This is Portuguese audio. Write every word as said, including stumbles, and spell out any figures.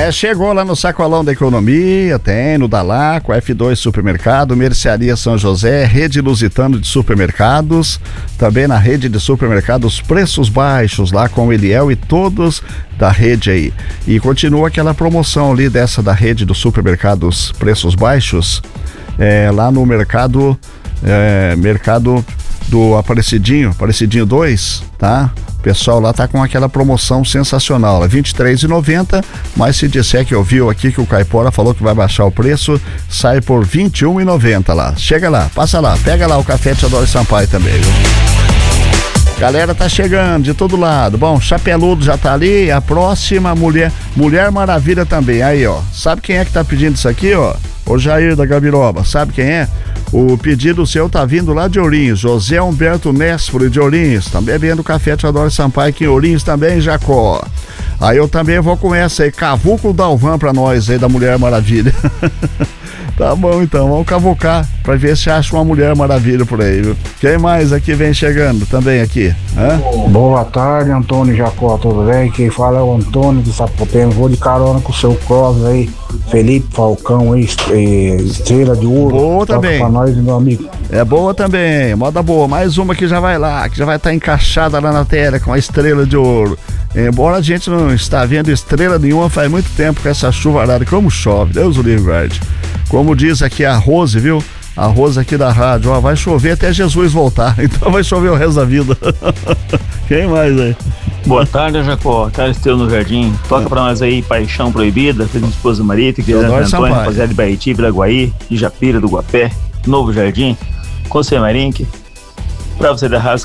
É, chegou lá no Sacolão da Economia, tem no Dalaco, F dois Supermercado, Mercearia São José, Rede Lusitano de Supermercados, também na rede de supermercados Preços Baixos, lá com o Eliel e todos da rede aí. E continua aquela promoção ali dessa da rede dos supermercados Preços Baixos, é, lá no mercado, é, mercado do Aparecidinho, Aparecidinho dois, tá? O pessoal lá tá com aquela promoção sensacional, é vinte e três reais e noventa centavos, mas se disser que ouviu aqui que o Caipora falou que vai baixar o preço, sai por vinte e um reais e noventa centavos lá. Chega lá, passa lá, pega lá o café Teodoro Sampaio também, viu? Galera tá chegando de todo lado. Bom, Chapeludo já tá ali, a próxima Mulher, Mulher Maravilha também. Aí, ó, sabe quem é que tá pedindo isso aqui, ó? O Jair da Gabiroba, sabe quem é? O pedido seu tá vindo lá de Ourinhos, José Humberto Nespoli de Ourinhos, também bebendo café Teodoro Sampaio aqui em Ourinhos também, Jacó. Aí eu também vou com essa aí, Cavuco Dalvan pra nós aí da Mulher Maravilha. Tá bom então, vamos cavucar pra ver se acha uma Mulher Maravilha por aí, viu? Quem mais aqui vem chegando também aqui? Hã? Boa tarde, Antônio Jacó, tudo bem? Quem fala é o Antônio de Sapopema, vou de carona com o seu Cross aí, Felipe Falcão aí, Estrela de Ouro. Boa também. Pra nós, meu amigo. É boa também, moda boa, mais uma que já vai lá, que já vai estar tá encaixada lá na tela com a Estrela de Ouro. Embora a gente não está vendo estrela nenhuma faz muito tempo com essa chuvarada, como chove, Deus o livre guarde. Como diz aqui a Rose, viu? A Rose aqui da rádio, ó, vai chover até Jesus voltar, então vai chover o resto da vida. Quem mais aí? Boa tarde, Jacó, Carlos Teu no Jardim, toca é. pra nós aí Paixão Proibida, Feliz Esposa Marita, Guilherme Antônio, rapaziada de Baiti, Viraguaí, Ijapira do Guapé, Novo Jardim, Conselho Marinque, pra você da Rasca.